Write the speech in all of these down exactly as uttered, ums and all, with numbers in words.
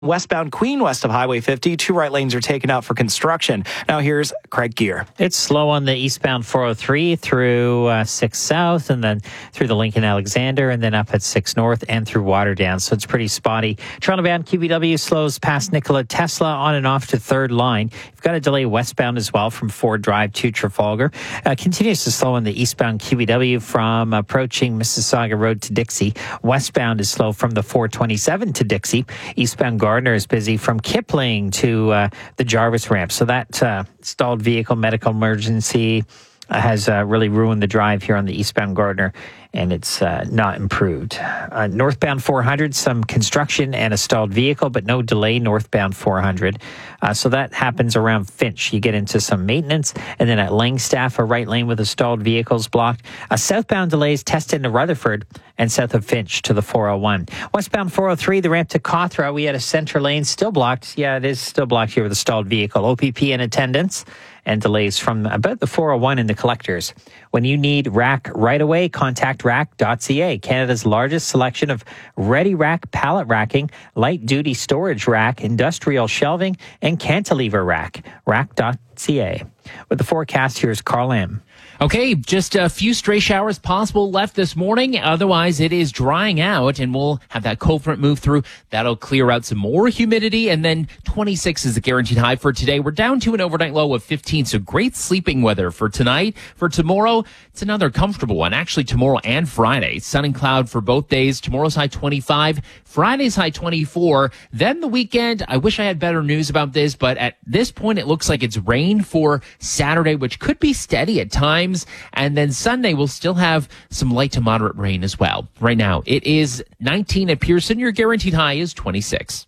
Westbound Queen west of Highway fifty, two right lanes are taken out for construction. Now here's Craig Gear. It's slow on the eastbound four oh three through uh, six South and then through the Lincoln Alexander and then up at six North and through Waterdown. So it's pretty spotty. Toronto-bound Q V W slows past Nikola Tesla on and off to third line. You've got a delay westbound as well from Ford Drive to Trafalgar. Uh, continues to slow on the eastbound Q V W from approaching Mississauga Road to Dixie. Westbound is slow from the four twenty-seven to Dixie. Eastbound Gardner is busy from Kipling to uh, the Jarvis ramp. So that uh, stalled vehicle medical emergency uh, has uh, really ruined the drive here on the eastbound Gardner, and it's uh, not improved. Uh, northbound four hundred, some construction and a stalled vehicle, but no delay northbound four hundred. Uh, so that happens around Finch. You get into some maintenance, and then at Langstaff, a right lane with a stalled vehicles blocked. Uh, southbound delays test into Rutherford and south of Finch to the four oh one. Westbound four oh three, the ramp to Cawthra, we had a center lane still blocked. Yeah, it is still blocked here with a stalled vehicle. O P P in attendance and delays from about the four oh one in the collectors. When you need rack right away, contact rack dot c a, Canada's largest selection of ready rack pallet racking, light duty storage rack, industrial shelving, and cantilever rack. rack dot c a. With the forecast, here's Carl M. Okay, just a few stray showers possible left this morning. Otherwise, it is drying out, and we'll have that cold front move through. That'll clear out some more humidity, and then twenty-six is the guaranteed high for today. We're down to an overnight low of fifteen, so great sleeping weather for tonight. For tomorrow, it's another comfortable one. Actually, tomorrow and Friday. Sun and cloud for both days. Tomorrow's high twenty-five, Friday's high twenty-four. Then the weekend, I wish I had better news about this, but at this point, it looks like it's rain for Saturday, which could be steady at times. And then Sunday, we'll still have some light to moderate rain as well. Right now, it is nineteen at Pearson. Your guaranteed high is twenty-six.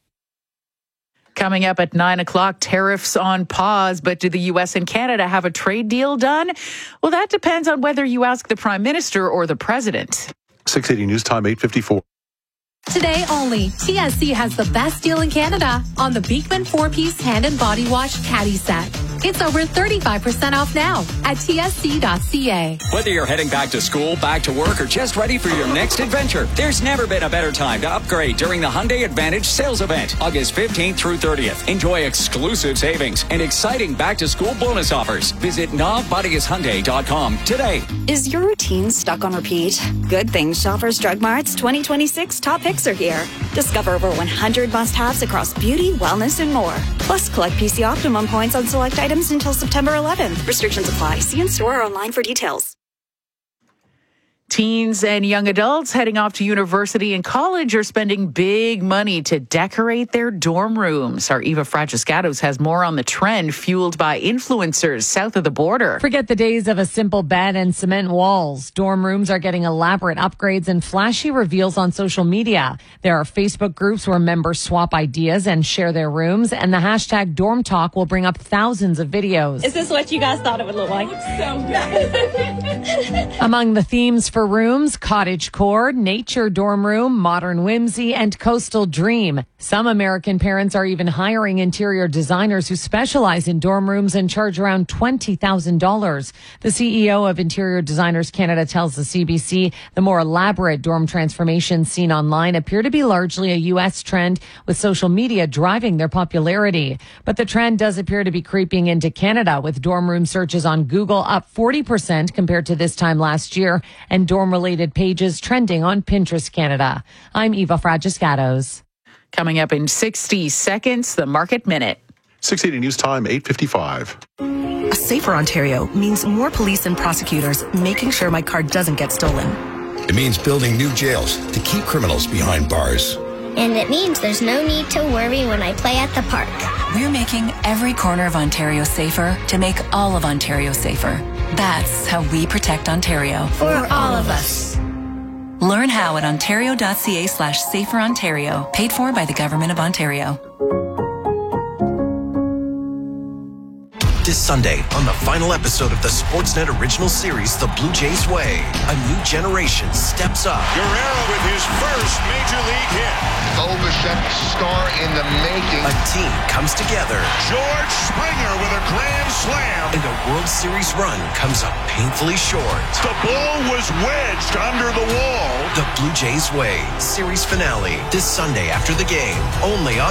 Coming up at nine o'clock, tariffs on pause. But do the U S and Canada have a trade deal done? Well, that depends on whether you ask the Prime Minister or the President. six eighty News Time, eight fifty-four. Today only, T S C has the best deal in Canada on the Beekman four-piece hand and body wash caddy set. It's over thirty-five percent off now at T S C dot C A. Whether you're heading back to school, back to work, or just ready for your next adventure, there's never been a better time to upgrade during the Hyundai Advantage sales event, August fifteenth through thirtieth. Enjoy exclusive savings and exciting back-to-school bonus offers. Visit nav buddies hyundai dot com today. Is your routine stuck on repeat? Good thing Shoppers Drug Mart's twenty twenty-six top picks are here. Discover over one hundred must-haves across beauty, wellness, and more. Plus, collect P C Optimum points on select items until September eleventh. Restrictions apply. See in-store or online for details. Teens and young adults heading off to university and college are spending big money to decorate their dorm rooms. Our Eva Fragiscatos has more on the trend fueled by influencers south of the border. Forget the days of a simple bed and cement walls. Dorm rooms are getting elaborate upgrades and flashy reveals on social media. There are Facebook groups where members swap ideas and share their rooms, and the hashtag Dorm Talk will bring up thousands of videos. Is this what you guys thought it would look like? So good. Among the themes for rooms, cottage core, nature dorm room, modern whimsy, and coastal dream. Some American parents are even hiring interior designers who specialize in dorm rooms and charge around twenty thousand dollars. The C E O of Interior Designers Canada tells the C B C the more elaborate dorm transformations seen online appear to be largely a U S trend, with social media driving their popularity. But the trend does appear to be creeping into Canada, with dorm room searches on Google up forty percent compared to this time last year, and dorm-related pages trending on Pinterest Canada. I'm Eva Fragiscatos. Coming up in sixty seconds, the Market Minute. six eighty News Time, eight fifty-five. A safer Ontario means more police and prosecutors making sure my car doesn't get stolen. It means building new jails to keep criminals behind bars. And it means there's no need to worry when I play at the park. We're making every corner of Ontario safer to make all of Ontario safer. That's how we protect Ontario. For all of us. Learn how at ontario.ca slash safer Ontario. Paid for by the Government of Ontario. This Sunday on the final episode of the Sportsnet original series, The Blue Jays Way. A new generation steps up. Guerrero with his first major league hit. Bo Bichette star in the making. A team comes together. George Springer with a grand slam. And a World Series run comes up painfully short. The ball was wedged under the wall. The Blue Jays Way series finale this Sunday after the game, only on